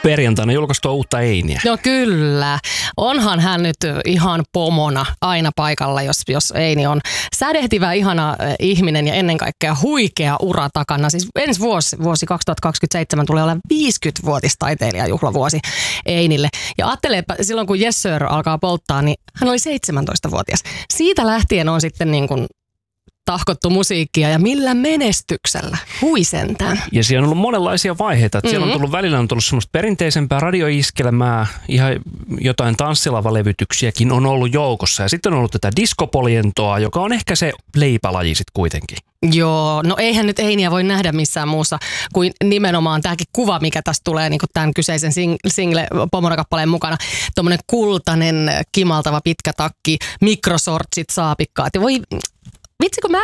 perjantaina julkaistua uutta Einiä. No kyllä. Onhan hän nyt ihan pomona aina paikalla, jos Eini on sädehtivä, ihana ihminen ja ennen kaikkea huikea ura takana. Siis ensi vuosi 2027 tulee olla 50-vuotistaiteilijajuhlavuosi Einille. Ja ajatteleepa, silloin kun Yes Sir alkaa polttaa, niin hän oli 17-vuotias. Siitä lähtien on sitten niin kuin tahkottu musiikkia ja millä menestyksellä. Hui sentään. Ja siellä on ollut monenlaisia vaiheita. Siellä on tullut välillä on tullut semmoista perinteisempää radioiskelmää, ihan jotain tanssilava-levytyksiäkin on ollut joukossa. Ja sitten on ollut tätä diskopolientoa, joka on ehkä se leipälaji sitten kuitenkin. Joo, no eihän nyt Einiä voi nähdä missään muussa kuin nimenomaan tämäkin kuva, mikä tästä tulee niin kuin tämän kyseisen single Pomona-kappaleen mukana. Tuommoinen kultainen, kimaltava pitkä takki, mikrosortsit, saapikkaat. Ja voi vitsi, kun mä